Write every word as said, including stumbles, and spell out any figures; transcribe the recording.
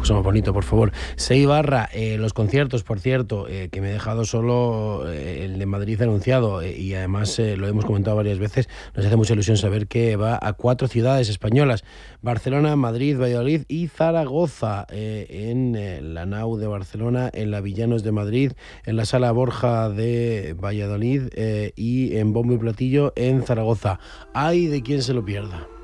cosa más bonito, por favor. Sei Barra, eh, los conciertos, por cierto, eh, que me he dejado solo eh, el de Madrid anunciado, eh, y además eh, lo hemos comentado varias veces, nos hace mucha ilusión saber que va a cuatro ciudades españolas: Barcelona, Madrid, Valladolid y Zaragoza, eh, en eh, la Nau de Barcelona, en la Villanos de Madrid, en la Sala Borja de Valladolid eh, y en Bombo y Platillo en Zaragoza. ¡Ay de quien se lo pierda!